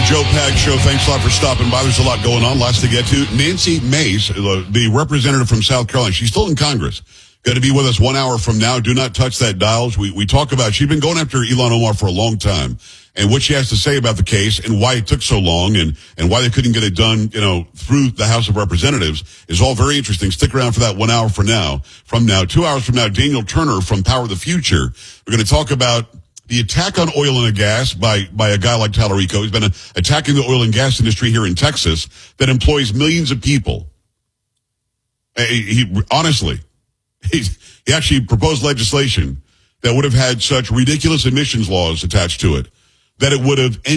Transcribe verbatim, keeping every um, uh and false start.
the Joe Pag Show. Thanks a lot for stopping by. There's a lot going on, lots to get to. Nancy Mace, the representative from South Carolina, she's still in Congress. Going to be with us one hour from now. Do not touch that dial. We, we talk about, she's been going after Ilhan Omar for a long time, and what she has to say about the case and why it took so long and, and why they couldn't get it done, you know, through the House of Representatives is all very interesting. Stick around for that one hour from now. From now, two hours from now, Daniel Turner from Power of the Future. We're going to talk about the attack on oil and gas by, by a guy like Tallarico. He's been uh, attacking the oil and gas industry here in Texas that employs millions of people. He, he honestly, he, he actually proposed legislation that would have had such ridiculous emissions laws attached to it that it would have